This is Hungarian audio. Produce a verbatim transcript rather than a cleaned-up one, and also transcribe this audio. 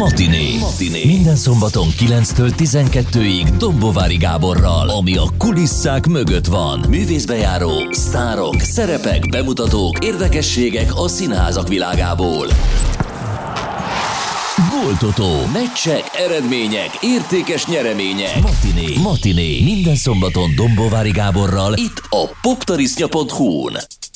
Matiné. Matiné. Minden szombaton kilenctől tizenkettőig Dombovári Gáborral, ami a kulisszák mögött van. Művészbejáró, sztárok, szerepek, bemutatók, érdekességek a színházak világából. Góltotó, meccsek, eredmények, értékes nyeremények. Matiné. Matiné. Minden szombaton Dombovári Gáborral itt a poptarisznya pont hu-n.